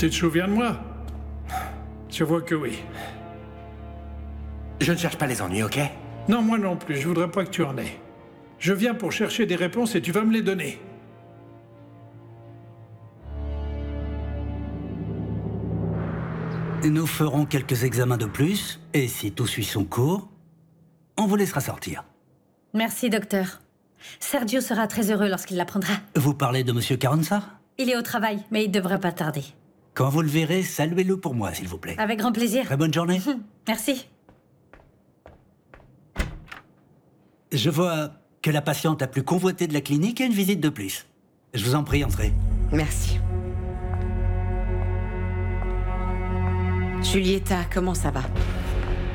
Tu te souviens de moi? Je vois que oui. Je ne cherche pas les ennuis, ok? Non, moi non plus, je voudrais pas que tu en aies. Je viens pour chercher des réponses et tu vas me les donner. Nous ferons quelques examens de plus, et si tout suit son cours, on vous laissera sortir. Merci, docteur. Sergio sera très heureux lorsqu'il l'apprendra. Vous parlez de Monsieur Carranza? Il est au travail, mais il devrait pas tarder. Quand vous le verrez, saluez-le pour moi, s'il vous plaît. Avec grand plaisir. Très bonne journée. Merci. Je vois que la patiente la plus convoitée de la clinique a une visite de plus. Je vous en prie, entrez. Merci. Julieta, comment ça va?